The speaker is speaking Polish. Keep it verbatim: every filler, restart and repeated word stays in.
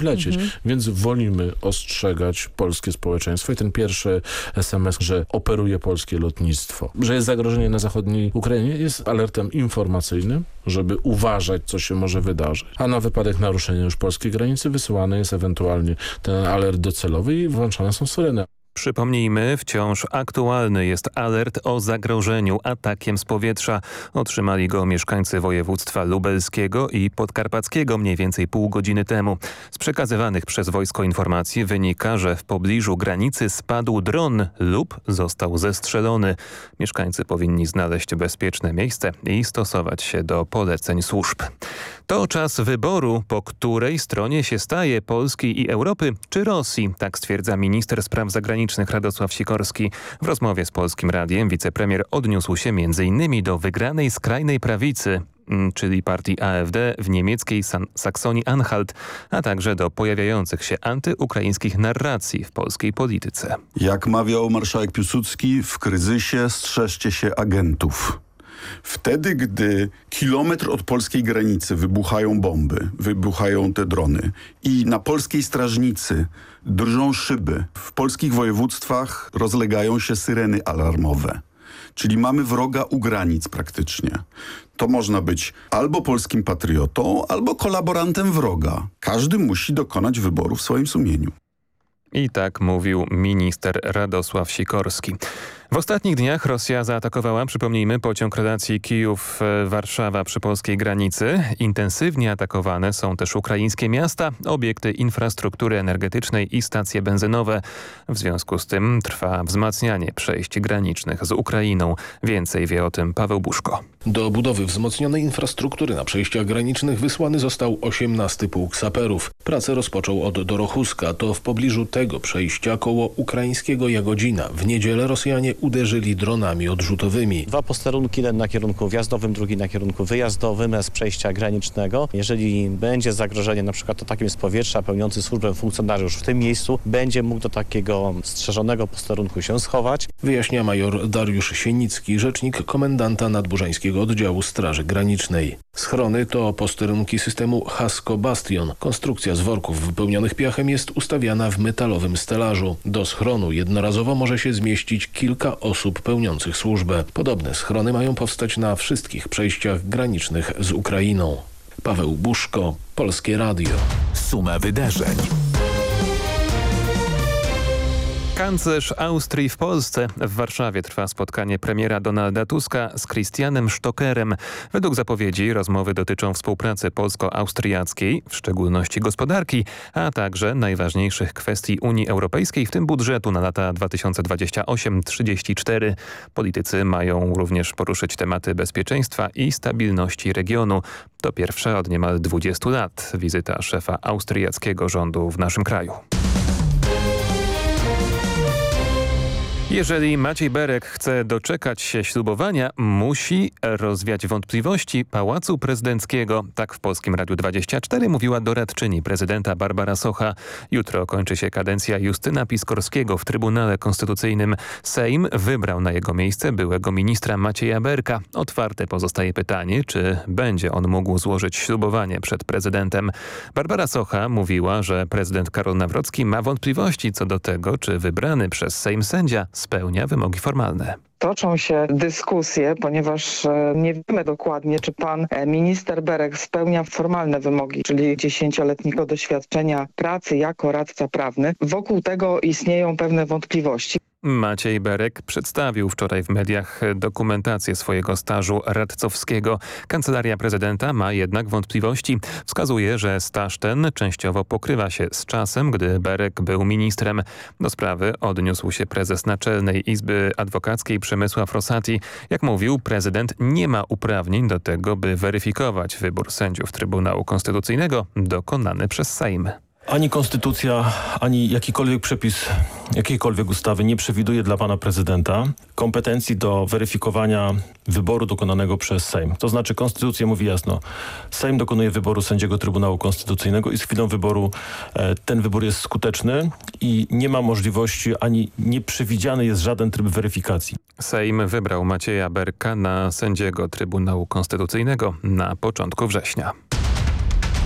wlecieć. Mhm. Więc wolimy ostrzegać polskie społeczeństwo i ten pierwszy es em es, że operuje polskie lotnictwo, że jest zagrożenie na zachodniej Ukrainie, jest alertem informacyjnym, żeby uważać, co się może wydarzyć. A na wypadek naruszenia już polskiej granicy wysyłany jest ewentualnie ten alert docelowy i włączane są syreny. Przypomnijmy, wciąż aktualny jest alert o zagrożeniu atakiem z powietrza. Otrzymali go mieszkańcy województwa lubelskiego i podkarpackiego mniej więcej pół godziny temu. Z przekazywanych przez wojsko informacji wynika, że w pobliżu granicy spadł dron lub został zestrzelony. Mieszkańcy powinni znaleźć bezpieczne miejsce i stosować się do poleceń służb. To czas wyboru, po której stronie się staje Polski i Europy czy Rosji, tak stwierdza minister spraw zagranicznych Radosław Sikorski. W rozmowie z Polskim Radiem wicepremier odniósł się między innymi do wygranej skrajnej prawicy, czyli partii A F D w niemieckiej Saksonii-Anhalt, a także do pojawiających się antyukraińskich narracji w polskiej polityce. Jak mawiał marszałek Piłsudski, w kryzysie strzeżcie się agentów. Wtedy, gdy kilometr od polskiej granicy wybuchają bomby, wybuchają te drony i na polskiej strażnicy drżą szyby, w polskich województwach rozlegają się syreny alarmowe. Czyli mamy wroga u granic praktycznie. To można być albo polskim patriotą, albo kolaborantem wroga. Każdy musi dokonać wyboru w swoim sumieniu. I tak mówił minister Radosław Sikorski. W ostatnich dniach Rosja zaatakowała, przypomnijmy, pociąg relacji Kijów-Warszawa przy polskiej granicy. Intensywnie atakowane są też ukraińskie miasta, obiekty infrastruktury energetycznej i stacje benzynowe. W związku z tym trwa wzmacnianie przejść granicznych z Ukrainą. Więcej wie o tym Paweł Buszko. Do budowy wzmocnionej infrastruktury na przejściach granicznych wysłany został osiemnasty Pułk Saperów. Pracę rozpoczął od Dorochuska, to w pobliżu tego przejścia koło ukraińskiego Jagodzina. W niedzielę Rosjanie uderzyli dronami odrzutowymi. Dwa posterunki, jeden na kierunku wjazdowym, drugi na kierunku wyjazdowym z przejścia granicznego. Jeżeli będzie zagrożenie na przykład atakiem z powietrza, pełniący służbę funkcjonariusz w tym miejscu będzie mógł do takiego strzeżonego posterunku się schować. Wyjaśnia major Dariusz Sienicki, rzecznik komendanta nadburzańskiego oddziału Straży Granicznej. Schrony to posterunki systemu Hasko Bastion. Konstrukcja z worków wypełnionych piachem jest ustawiana w metalowym stelażu. Do schronu jednorazowo może się zmieścić kilka osób pełniących służbę. Podobne schrony mają powstać na wszystkich przejściach granicznych z Ukrainą. Paweł Buszko, Polskie Radio. Suma wydarzeń. Kanclerz Austrii w Polsce. W Warszawie trwa spotkanie premiera Donalda Tuska z Christianem Stockerem. Według zapowiedzi rozmowy dotyczą współpracy polsko-austriackiej, w szczególności gospodarki, a także najważniejszych kwestii Unii Europejskiej, w tym budżetu na lata dwa tysiące dwudziesty ósmy do trzydziestego czwartego. Politycy mają również poruszyć tematy bezpieczeństwa i stabilności regionu. To pierwsza od niemal dwudziestu lat wizyta szefa austriackiego rządu w naszym kraju. Jeżeli Maciej Berek chce doczekać się ślubowania, musi rozwiać wątpliwości Pałacu Prezydenckiego. Tak w Polskim Radiu dwadzieścia cztery mówiła doradczyni prezydenta Barbara Socha. Jutro kończy się kadencja Justyna Piskorskiego w Trybunale Konstytucyjnym. Sejm wybrał na jego miejsce byłego ministra Macieja Berka. Otwarte pozostaje pytanie, czy będzie on mógł złożyć ślubowanie przed prezydentem. Barbara Socha mówiła, że prezydent Karol Nawrocki ma wątpliwości co do tego, czy wybrany przez Sejm sędzia spełnia wymogi formalne. Toczą się dyskusje, ponieważ nie wiemy dokładnie, czy pan minister Berek spełnia formalne wymogi, czyli dziesięcioletniego doświadczenia pracy jako radca prawny. Wokół tego istnieją pewne wątpliwości. Maciej Berek przedstawił wczoraj w mediach dokumentację swojego stażu radcowskiego. Kancelaria prezydenta ma jednak wątpliwości. Wskazuje, że staż ten częściowo pokrywa się z czasem, gdy Berek był ministrem. Do sprawy odniósł się prezes Naczelnej Izby Adwokackiej Przemysław Rosati. Jak mówił, prezydent nie ma uprawnień do tego, by weryfikować wybór sędziów Trybunału Konstytucyjnego dokonany przez Sejm. Ani konstytucja, ani jakikolwiek przepis jakiejkolwiek ustawy nie przewiduje dla pana prezydenta kompetencji do weryfikowania wyboru dokonanego przez Sejm. To znaczy konstytucja mówi jasno, Sejm dokonuje wyboru sędziego Trybunału Konstytucyjnego i z chwilą wyboru e, ten wybór jest skuteczny i nie ma możliwości, ani nie przewidziany jest żaden tryb weryfikacji. Sejm wybrał Macieja Berka na sędziego Trybunału Konstytucyjnego na początku września.